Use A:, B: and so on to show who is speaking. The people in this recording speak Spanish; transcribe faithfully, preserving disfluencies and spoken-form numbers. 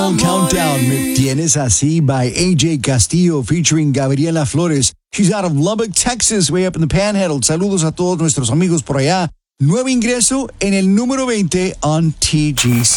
A: Countdown, Me Tienes Así by A J Castillo featuring Gabriela Flores. She's out of Lubbock, Texas, way up in the Panhandle. Saludos a todos nuestros amigos por allá. Nuevo ingreso en el número veinte on T G C.